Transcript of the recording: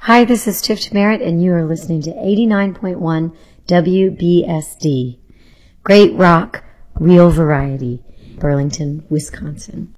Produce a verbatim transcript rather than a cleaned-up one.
Hi, this is Tiff Merritt, and you are listening to eighty-nine point one W B S D. Great rock, real variety, Burlington, Wisconsin.